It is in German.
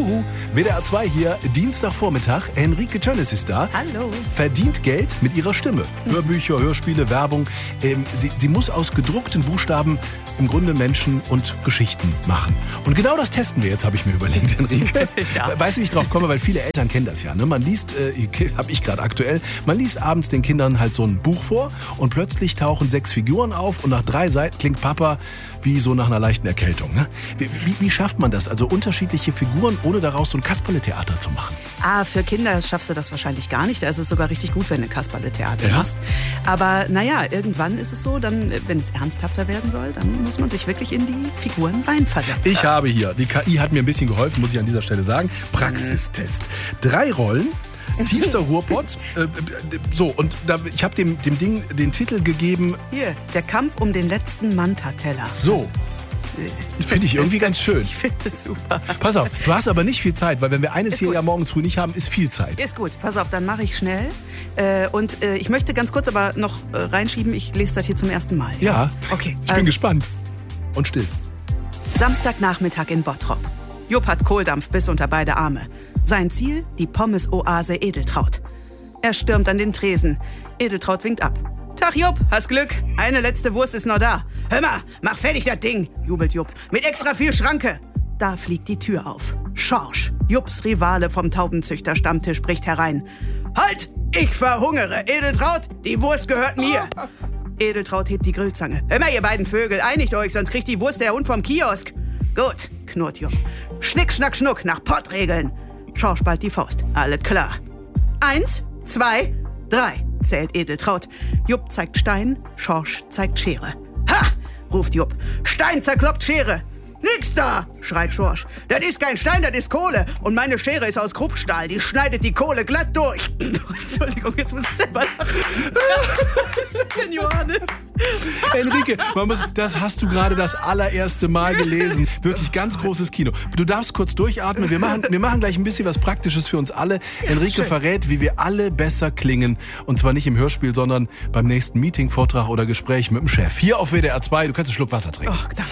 Huhu, WDR 2 hier, Dienstagvormittag. Henrike Tönnes ist da. Hallo. Verdient Geld mit ihrer Stimme. Hörbücher, Hörspiele, Werbung. Sie muss aus gedruckten Buchstaben im Grunde Menschen und Geschichten machen. Und genau das testen wir jetzt, habe ich mir überlegt, Henrike. Ja. Weißt du, wie ich drauf komme? Weil viele Eltern kennen das ja. Ne? Man liest, habe ich gerade aktuell, man liest abends den Kindern halt so ein Buch vor und plötzlich tauchen 6 Figuren auf und nach 3 Seiten klingt Papa wie so nach einer leichten Erkältung. Ne? Wie schafft man das? Also unterschiedliche Figuren, ohne daraus so ein Kasperle-Theater zu machen. Für Kinder schaffst du das wahrscheinlich gar nicht. Da ist es sogar richtig gut, wenn du Kasperle-Theater Ja? machst. Aber naja, irgendwann ist es so, dann, wenn es ernsthafter werden soll, dann muss man sich wirklich in die Figuren reinversetzen. Ich habe hier, die KI hat mir ein bisschen geholfen, muss ich an dieser Stelle sagen. Praxistest. 3 Rollen. Tiefster Ruhrpott. Und ich habe dem Ding den Titel gegeben. Hier, der Kampf um den letzten Manta-Teller. So. Finde ich irgendwie ganz schön. Ich finde es super. Pass auf, du hast aber nicht viel Zeit, weil wenn wir eines hier ja morgens früh nicht haben, ist viel Zeit. Ist gut, pass auf, dann mache ich schnell. Ich möchte ganz kurz aber noch reinschieben, ich lese das hier zum ersten Mal. Ja, Okay. Ich bin gespannt. Und still. Samstagnachmittag in Bottrop. Jupp hat Kohldampf bis unter beide Arme. Sein Ziel, die Pommes-Oase Edeltraut. Er stürmt an den Tresen. Edeltraut winkt ab. Tag Jupp, hast Glück. Eine letzte Wurst ist noch da. Hör mal, mach fertig das Ding, jubelt Jupp. Mit extra viel Schranke. Da fliegt die Tür auf. Schorsch, Jupps Rivale vom Taubenzüchter-Stammtisch, bricht herein. Halt! Ich verhungere. Edeltraut, die Wurst gehört mir. Edeltraut hebt die Grillzange. Hör mal, ihr beiden Vögel, einigt euch, sonst kriegt die Wurst der Hund vom Kiosk. Gut, knurrt Jupp. Schnick, schnack, schnuck, nach Pottregeln. Schorsch ballt die Faust. Alles klar. 1, 2, 3, zählt Edeltraut. Jupp zeigt Stein, Schorsch zeigt Schere. Ha! Ruft Jupp. Stein zerkloppt Schere. Nix da, schreit Schorsch. Das ist kein Stein, das ist Kohle. Und meine Schere ist aus Kruppstahl. Die schneidet die Kohle glatt durch. Entschuldigung, jetzt muss ich selber lachen. Was ist das denn, Johannes? Henrike, das hast du gerade das allererste Mal gelesen. Wirklich ganz großes Kino. Du darfst kurz durchatmen. Wir machen gleich ein bisschen was Praktisches für uns alle. Henrike verrät, wie wir alle besser klingen. Und zwar nicht im Hörspiel, sondern beim nächsten Meeting, Vortrag oder Gespräch mit dem Chef. Hier auf WDR 2. Du kannst einen Schluck Wasser trinken. Oh, danke.